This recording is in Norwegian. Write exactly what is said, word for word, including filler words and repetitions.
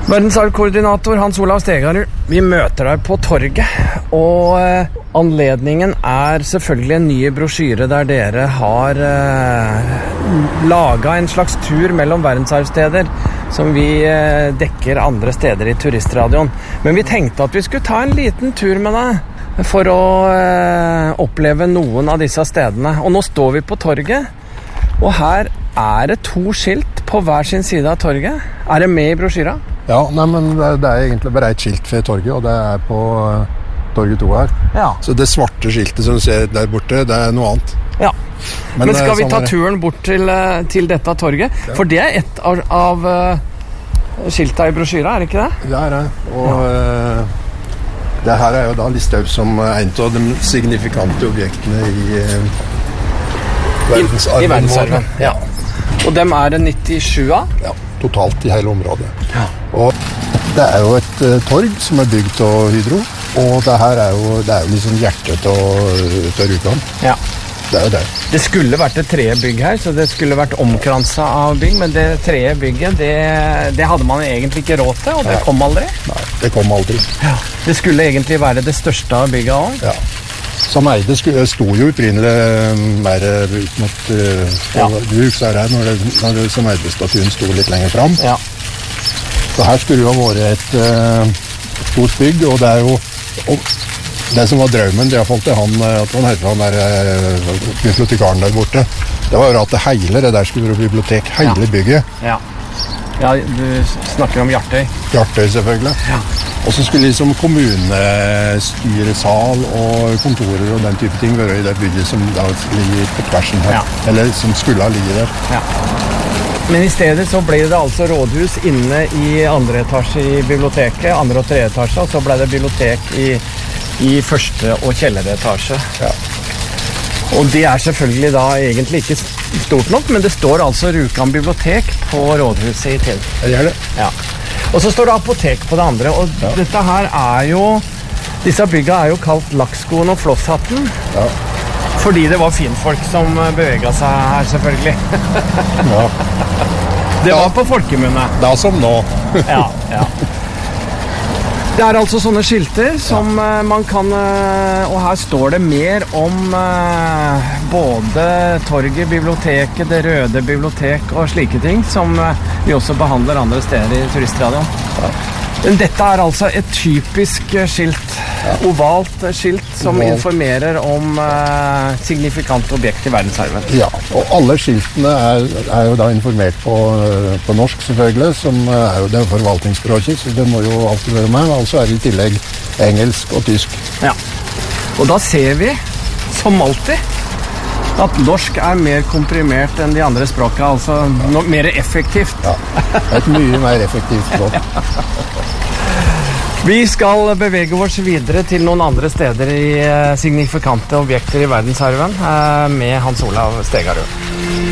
Verdensarvkoordinator Hans Olav Stegarud, vi møter deg på torget, og eh, anledningen er selvfølgelig en ny brosjyre der dere har eh, laget en slags tur mellom verdensarvsteder som vi eh, dekker andre steder i turistradioen. Men vi tenkte at vi skulle ta en liten tur med deg for å eh, oppleve noen av disse stedene. Og nå står vi på torget, og her er det to skilt på hver sin side av torget. Er det med i brosjyra? Ja, nei, men det, det er egentlig bare et skilt ved torget, og det er på uh, torget to her. Ja. Så det svarte skiltet som du ser der borte, det er noe annet. Ja. Men, Men skal vi sånn ta turen bort til, til dette torget? Ja. For det er et av, av uh, skilta i brosjyra, er det ikke det? Det er det. Og ja. uh, det her er jo da listet opp som en av de signifikante objektene i uh, verdensarven. I, i verdensarven, ja. Og dem er det nittisju av? Ja, totalt i hele området. Ja. Og det er jo et uh, torg som er bygd av Hydro, og det her er jo, det er jo liksom hjertet av Rjukan. Ja. Det er jo det. Det skulle vært et tredje bygg her, så det skulle vært omkranset av bygg, men det tredje bygget, det, det hadde man egentlig ikke råd til, og det Nei. kom aldri. Nei, det kom aldri. Ja. Det skulle egentlig være det største av bygget også. Ja. Som eide sto jo opprinnelig mer ut mot uh, ja. Du husker her når, det, når det, som eide-statuen sto litt lenger fram. Ja. Så her skulle jo ha vært et uh, stort bygg, og det er jo og det som var drømmen, det har fått til han, at han heter han der uh, bibliotekaren der borte, det var jo at det hele det der skulle være bibliotek, hele ja. bygget. Ja. Ja, du snakker om Hjartøy. Hjartøy, selvfølgelig. Ja. Og så skulle liksom kommunestyresal og kontorer og den type ting være i det bygget som da ligger på tversen her. Ja. Eller som skulle ha ligget der. Ja. Men i stedet så ble det altså rådhus inne i andre etasje i biblioteket, andre og tredje etasje, og så ble det bibliotek i, i første og kjelleretasje. Ja. Og det er selvfølgelig da egentlig ikke stort nok, men det står altså Rjukan bibliotek på rådhuset i til. Det gjør det. Ja. Og så står det apotek på det andre, og ja. dette her er jo, disse bygga er jo kalt Lakkskoen og Flosshatten, ja. fordi det var finfolk som beveget seg her, selvfølgelig. Ja. Det var på folkemunne. Det er som nå. Ja, ja. Det er altså sånne skilter som ja. man kan, og her står det mer om både torget, biblioteket, det røde bibliotek og slike ting, som vi også behandler andre steder i turistradioen. Ja. Men dette er altså et typisk skilt, ja. ovalt skilt, som ovalt. informerer om uh, signifikant objekt i verdensarven. Ja, og alle skiltene er, er jo da informert på, på norsk selvfølgelig, som er jo det forvaltningsspråket, så det må jo alltid være med, altså er det i tillegg engelsk og tysk. Ja, og da ser vi, som alltid, at norsk er mer komprimert enn de andre språkene, altså no, mer effektivt. Ja, et mye mer effektivt språk. Vi skal bevege oss videre til noen andre steder i signifikante objekter i verdensarven med Hans Olav Stegarud.